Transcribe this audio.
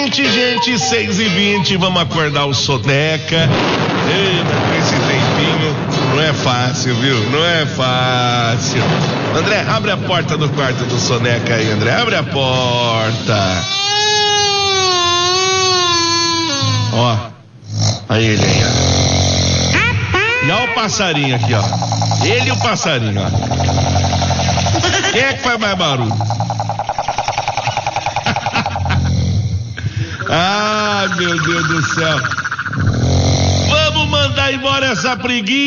6h20, gente, 6h20, vamos acordar o Soneca. Eita, com esse tempinho, não é fácil, viu? Não é fácil. André, abre a porta do quarto do Soneca aí, André, abre a porta. Ó, aí ele aí, ó. E olha o passarinho aqui, ó. Ele e o passarinho, ó. Quem é que faz mais barulho? Ah, meu Deus do céu. Vamos mandar embora essa preguiça.